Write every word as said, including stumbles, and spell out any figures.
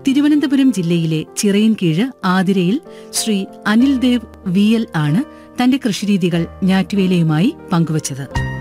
തിരുവനന്തപുരം ജില്ലയിലെ Chirayinkeezhu ആതിരയിൽ Shri Anil Dev V L ആണ് തന്റെ കൃഷിരീതികൾ ഞാറ്റുവേലയുമായി പങ്കുവച്ചത്.